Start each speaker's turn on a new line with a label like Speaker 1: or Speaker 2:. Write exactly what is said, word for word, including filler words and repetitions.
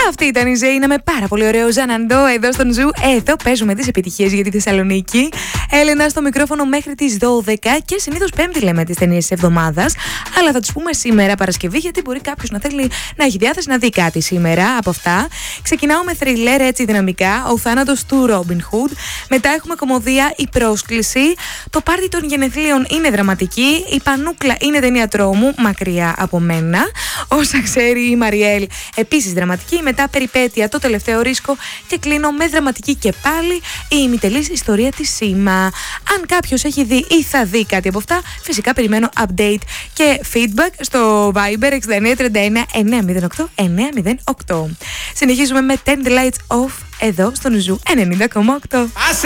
Speaker 1: Αυτή ήταν η Ζέινα με πάρα πολύ ωραίο Ζαναντό εδώ στον Ζου. Εδώ παίζουμε τις επιτυχίες για τη Θεσσαλονίκη. Έλενα στο μικρόφωνο μέχρι τις δώδεκα και συνήθως Πέμπτη λέμε τις ταινίες της εβδομάδας. Αλλά θα τις πούμε σήμερα Παρασκευή, γιατί μπορεί κάποιος να θέλει να έχει διάθεση να δει κάτι σήμερα από αυτά. Ξεκινάω με θριλέρ έτσι δυναμικά. Ο θάνατος του Ρόμπιν Χουντ. Μετά έχουμε κομμωδία Η Πρόσκληση. Το πάρτι των γενεθλίων είναι δραματική. Η Πανούκλα είναι ταινία τρόμου, μακριά από μένα. Όσα ξέρει η Μαριέλ, επίσης δραματική. Μετά περιπέτεια, το τελευταίο ρίσκο. Και κλείνω με δραματική και πάλι η ημιτελής ιστορία της Σίμα. Αν κάποιος έχει δει ή θα δει κάτι από αυτά, φυσικά περιμένω update και feedback στο Viber εξήντα εννέα τριάντα ένα εννιακόσια οκτώ εννιακόσια οκτώ. Συνεχίζουμε με ten Lights Off εδώ στον Ζου ενενήντα κόμμα οκτώ.